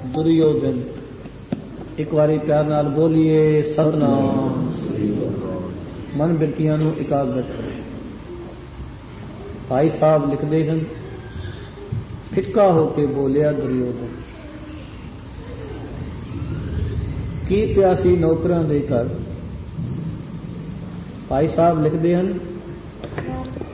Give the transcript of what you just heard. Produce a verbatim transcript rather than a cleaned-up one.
दुर्योधन। एक बारी प्यार नाल बोलिए सतनाम। मन बिरतियां नूं इकाग्रत करें। भाई साहब लिखते हैं, फिक्का होके बोलिया दुर्योधन, की प्यासी नौकरां दे घर। भाई साहब लिखते हैं,